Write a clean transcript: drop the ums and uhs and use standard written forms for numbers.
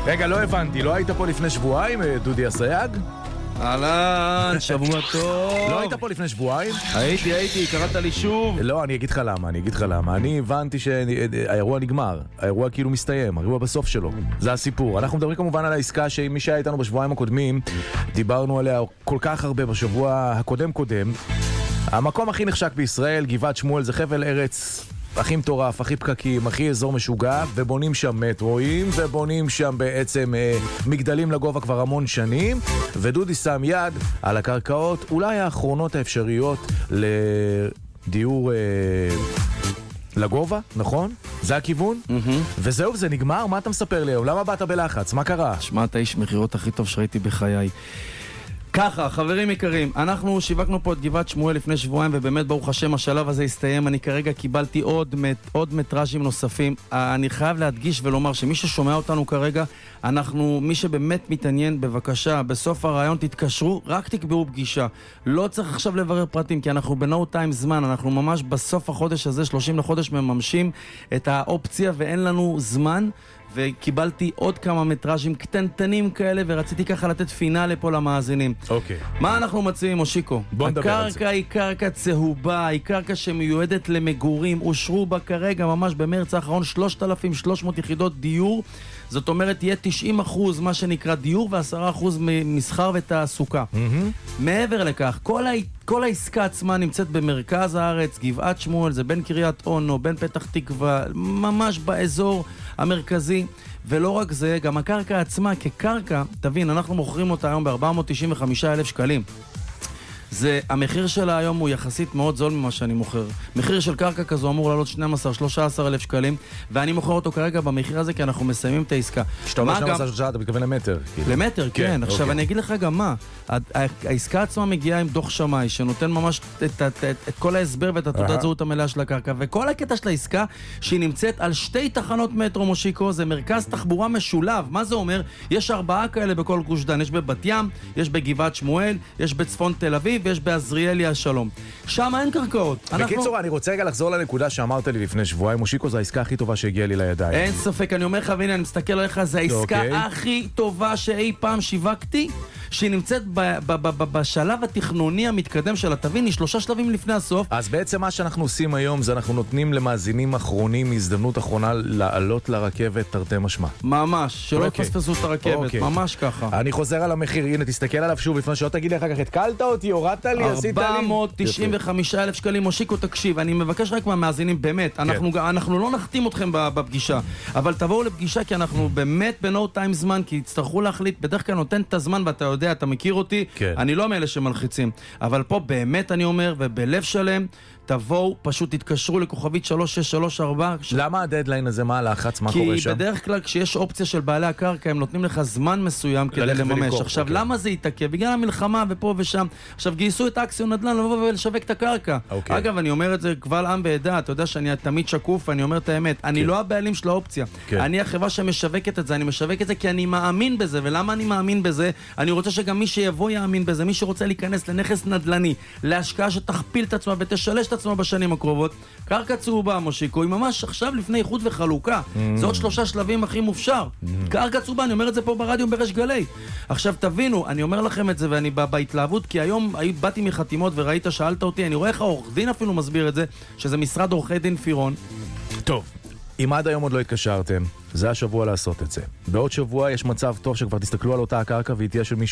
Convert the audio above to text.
רגע, לא הבנתי, לא היית פה לפני שבועיים, דודי הסייג? אהלן, שבוע טוב. לא היית פה לפני שבועיים? הייתי, קראת לי שוב. לא, אני אגיד לך למה. אני הבנתי שהאירוע נגמר, האירוע כאילו מסתיים, האירוע בסוף שלו. זה הסיפור. אנחנו מדברים כמובן על העסקה שמי שהיה איתנו בשבועיים הקודמים, דיברנו עליה כל כך הרבה בשבוע הקודם. המקום הכי נחשק בישראל, גבעת שמואל, זה חבל ארץ הכי מטורף, הכי פקקים, הכי אזור משוגע, ובונים שם מטרואים, ובונים שם בעצם מגדלים לגובה כבר המון שנים, ודודי שם יד על הקרקעות, אולי האחרונות האפשריות לדיור לגובה, נכון? זה הכיוון? וזהו, זה נגמר? מה אתה מספר לי היום? למה באת בלחץ? מה קרה? שמע, אתה איש מכירות הכי טוב שראיתי בחיי. ככה, חברים יקרים, אנחנו שיווקנו פה את גבעת שמואל לפני שבועיים, ובאמת ברוך השם השלב הזה הסתיים. אני כרגע קיבלתי עוד מטראז'ים נוספים. אני חייב להדגיש ולומר שמי ששומע אותנו כרגע, מי שבאמת מתעניין, בבקשה, בסוף הרעיון תתקשרו, רק תקבעו פגישה. לא צריך עכשיו לברר פרטים, כי אנחנו בנו טיים זמן, אנחנו ממש בסוף החודש הזה, 30 לחודש, מממשים את האופציה ואין לנו זמן. וקיבלתי עוד כמה מטראז'ים קטנטנים כאלה, ורציתי ככה לתת פינאלה פה למאזינים. אוקיי. מה אנחנו מציעים, מושיקו? בוא נדבר על זה. הקרקע היא קרקע צהובה, היא קרקע שמיועדת למגורים, אושרו בה כרגע, ממש במרץ האחרון, 3,300 יחידות דיור, זאת אומרת, יהיה 90% מה שנקרא דיור, ו10% מסחר ותעסוקה. מעבר לכך, כל העסקה עצמה נמצאת במרכז הארץ, גבעת שמואל, זה בין קריית אונו, בין פתח תקווה, ממש באזור המרכזי, ולא רק זה, גם הקרקע עצמה כקרקע, תבין, אנחנו מוכרים אותה היום ב-495,000 שקלים. המחיר שלה היום הוא יחסית מאוד זול ממה שאני מוכר. מחיר של קרקע כזו אמור לעלות 12-13,000 שקלים, ואני מוכר אותו כרגע במחיר הזה, כי אנחנו מסיימים את העסקה. כשאתה אומר 12-13, אתה מתכוון למטר. למטר, כן. עכשיו אני אגיד לך גם מה. העסקה עצמה מגיעה עם דוח שמאי, שנותן ממש את כל ההסבר ואת התעודת זהות המלאה של הקרקע, וכל הקטע של העסקה, שהיא נמצאת על 2 תחנות מטרו, מושיקו, זה מרכז תחבורה משולב. מה זה אומר? יש 4 כאלה בכל גוש דן. יש בבת ים, יש בגבעת שמואל, יש בצפון תל אביב, ויש בעזריאלי השלום. שם אין קרקעות. בקיצור, אני רוצה רגע לחזור לנקודה שאמרת לי לפני שבועיים, מושיקו, זו העסקה הכי טובה שהגיעה לי לידיים. אין ספק, אני אומר לך, והנה, אני מסתכל עליך, זו העסקה הכי טובה שאי פעם שיווקתי, שהיא נמצאת בשלב התכנוני המתקדם שלה. תביני, 3 שלבים לפני הסוף. אז בעצם מה שאנחנו עושים היום, זה אנחנו נותנים למאזינים אחרונים הזדמנות אחרונה לעלות לרכבת תרתי משמע. ממש, שלא יפספסו את הרכבת, ממש ככה. אני חוזר על המחיר, הנה, תסתכל עליו שוב, לפני שלא תגיד לי אחר כך, התקלת אותי, הורדת לי, עשית לי. 495,000 שקלים, מושיקו, תקשיב, אני מבקש רק מהמאזינים, באמת, אנחנו לא נחתים אתכם בפגישה, אבל תבואו לפגישה, כי אנחנו באמת בנו טיים זמן, כי יצטרכו להחליט, בדרך כלל נותן את הזמן, ואתה יודע, אתה מכיר אותי, אני לא מאלה שמלחיצים, אבל פה באמת אני אומר, ובלב שלם, תבואו, פשוט תתקשרו לכוכבית 3634. למה הדדליין הזה? מה הלחץ? מה קורה שם? כי בדרך כלל כשיש אופציה של בעלי הקרקע, הם נותנים לך זמן מסוים כדי לממש. עכשיו, למה זה יתעכב? בגלל המלחמה ופה ושם. עכשיו, גייסו את אקסיון נדל"ן לבוא ולשווק את הקרקע. אגב, אני אומר את זה קבל עם ועדה, אתה יודע שאני תמיד שקוף, אני אומר את האמת. אני לא הבעלים של האופציה. אני החברה שמשווקת את זה, אני משווק את זה כי אני מאמין בזה. ולמה אני מאמין בזה? אני רוצה שגם מי שיבוא יאמין בזה, מי שרוצה להיכנס לנכס נדל"ני, להשקעה שתכפיל את עצמה ותשלש את עצמה בשנים הקרובות. קרקע צהובה, מושיקו, היא ממש עכשיו לפני איחוד וחלוקה. זה עוד 3 שלבים הכי מופשר. קרקע צהובה, אני אומר את זה פה ברדיו בריש גלי. עכשיו תבינו, אני אומר לכם את זה ואני בהתלהבות, כי היום באתי מחתימות וראית, שאלת אותי, אני רואה איך העורך דין אפילו מסביר את זה, שזה משרד עורכי דין פירון. טוב, אם עד היום עוד לא התקשרתם, זה השבוע לעשות את זה. בעוד שבוע יש מצב טוב שכבר תסתכלו על אותה הקרקע והיא תהיה של מישהו